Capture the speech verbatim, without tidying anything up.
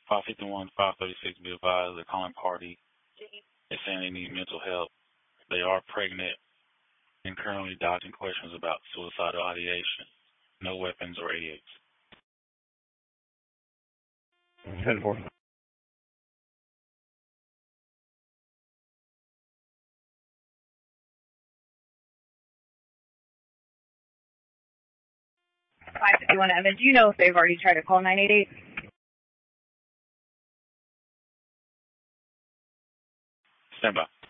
five fifty-one, five thirty-six, be advised, the calling party is saying they need mental help. They are pregnant and currently dodging questions about suicidal ideation. No weapons or eggs. ten four. five fifty-one Evan, do you know if they've already tried to call nine eight eight? Stand by.